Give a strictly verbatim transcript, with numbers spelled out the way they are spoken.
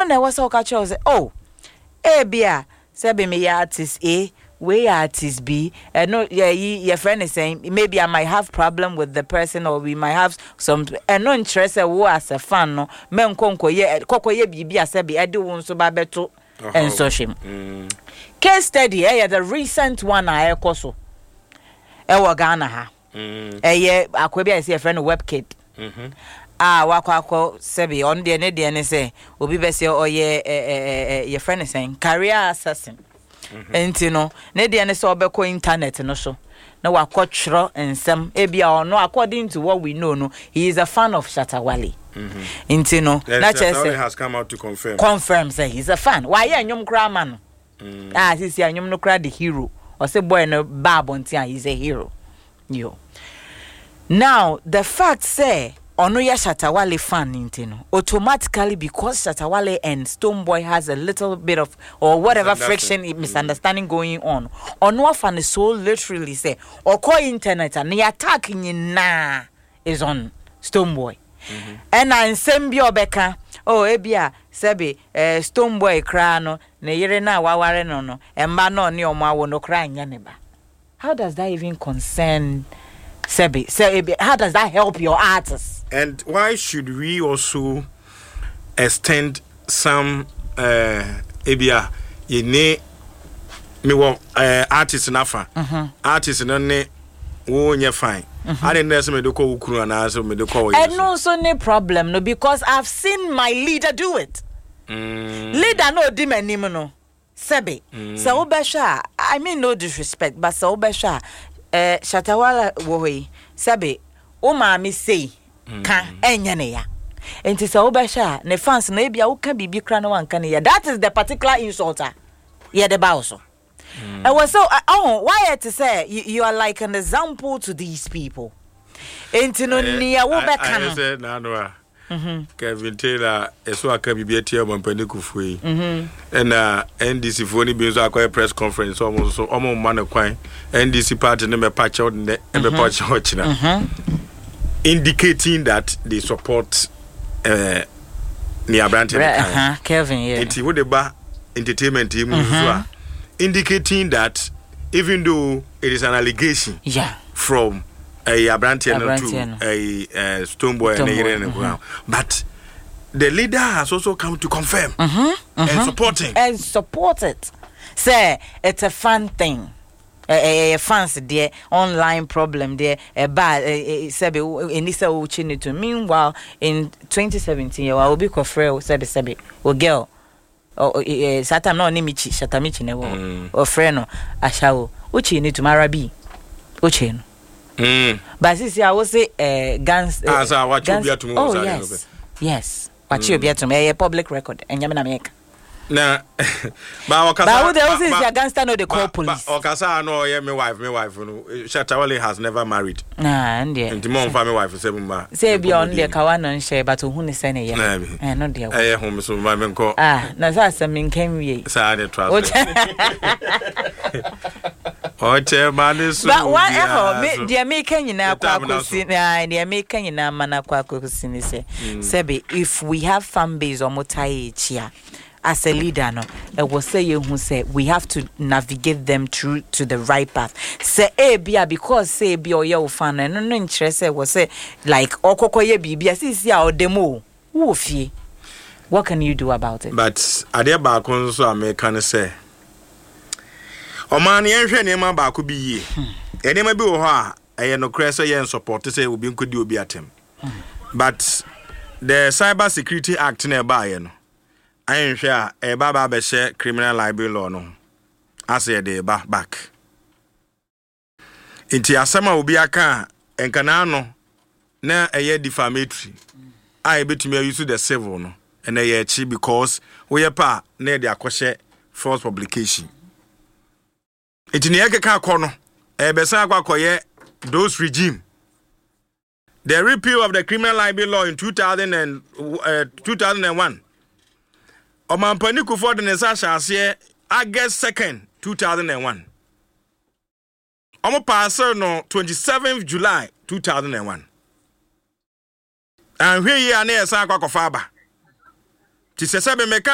na was so catch us oh eh bia say be me artist A we artist B and no yeah your friend is saying maybe I might have problem with the person or we might have some and no interest who as a fan no men konko ye kokko ye bibi asabi e de won so ba beto and so shim case study eh the recent one I ekoso e wo Ghana ha eh ye akwa I say a friend webkit mhm ah wakwa akọ sebi on de ne de ne say obi be say oye eh your friend is saying career assassin enti no ne de ne say obekọ internet no so na wakọtro ensem ebia ono according to what we know no he is a fan of Shatta Wale mhm enti no na say has come out to confirm confirm say he's a fan why ye anyum kra ma no ah sisi anyum no kra the hero or say boy no babonti he's a hero yo now the fact say ono ya Shatta Wale fan intino automatically because Shatta Wale and Stonebwoy has a little bit of or whatever friction mm. misunderstanding going on ono fan is so literally say or call internet and the attack na is on Stonebwoy mm-hmm. and I nsem bi obeka oh ebia sebe eh, Stonebwoy kra no ne yere na waware no no emba no ne omo awo no kra nya ne ba. How does that even concern Sebi? Sebi, how does that help your artists? And why should we also extend some uh ebia ye ne me wo uh, artists nafa mm-hmm. artists no ne wo nye fine I didn't know me do ko ukuru na so me do ko and no so no problem no because I've seen my leader do it mm. leader no di manim no Sebi mm. so obesha I mean no disrespect but so obesha eh Shatta Wale wo we Sebi o ma me say ka enya ne ya enti se obesha ne fans na ebia wo ka bibi kra na wanka ne ya that is the particular insulter yeah the boss mm. and was so uh, oh why to say you, you are like an example to these people enti no nia wo be ka no say na no mhm Kevin Taylor eso aka bibi etia mampani kufuyi mhm and uh N D C foni bi so akwa press conference almost so omo ma na kwan N D C party ne me patch out ne me patch out china mhm indicating that they support uh near Brandt uh-huh Kevin yeah enti wo de ba entertainment team mm-hmm. indicating that even though it is an allegation yeah from a Abrantian to a uh, Stonebwoy and mm-hmm. but the leader has also come to confirm mm-hmm. Mm-hmm. and supporting and support it. Say it's a fun thing. A, a, a fans there online problem there a bad sabi inisa uchini to meanwhile in twenty seventeen you will be kofre sabi sabi o girl o satam no ni michi shatamichi ne wo o friend no ashawo uchini to marabi uchini mm but sisi I will say uh guns uh, as I watch you be to oh yes yes watch you be to me a public record enyame na make na ba wakasa ba who dey say the gangster no dey call police okasa no yeah me wife me wife no Shatta Wale has never married nah and there nti mo mfa me wife say ma say be on there kawa no share but who ne say ne yeah eh no there eh home so ma me nko ah na sa say me nkan wie sa dey trust oche mane so but one echo me dey me kan nyina kwa kosi na dey me kan nyina mana kwa kosi ni say say if we have fan base or motai chia as a leader no it was say you who say we have to navigate them through to the right path say eh bia because say bia o ye fan no no interest say was say like okokoye bibia sisi a odemo wo fie what can you do about it but ade ba kon so American say o man ye hwe ne ma ba ko bi yie ene ma bi wo ho a eye no kra so ye support say obi nkodi obi atem but the Cyber Security Act na ba ye no I share a baba be share criminal libel law no as e dey back inti asema obi aka enkana no na eye defamatory I betumi use the civil no and eye chi because we pa na dey akoshe false publication inti ne ekeka akọ no e be san akọ akoye those regime the repeal of the criminal libel law in two thousand and uh, two thousand one Omampani Kufuor de nesa shase August second two thousand one. Omo pass no twenty-seventh July two thousand one. And hwe yi ane esa akwa kofa aba. Ti sese be meka